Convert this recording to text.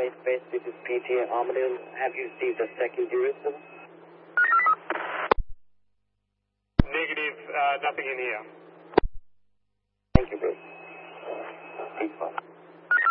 Space, this is PT Armadale. Have you received a secondary signal? Negative, nothing in here.